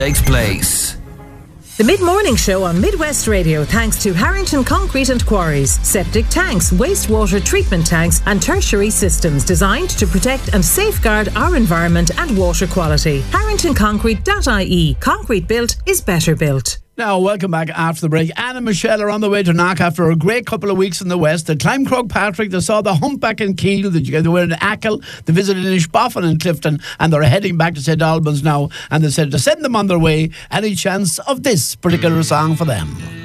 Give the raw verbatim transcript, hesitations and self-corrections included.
takes place. The mid-morning show on Midwest Radio thanks to Harrington Concrete and Quarries. Septic tanks, wastewater treatment tanks and tertiary systems designed to protect and safeguard our environment and water quality. harrington concrete dot I E. Concrete built is better built. Now, welcome back after the break. Anne and Michelle are on the way to Knock after a great couple of weeks in the West. They climbed Croagh-Patrick, they saw the Humpback in Keele, they were in Achill, they visited Inishboffin and Clifton, and they're heading back to Saint Albans now. And they said to send them on their way, any chance of this particular song for them.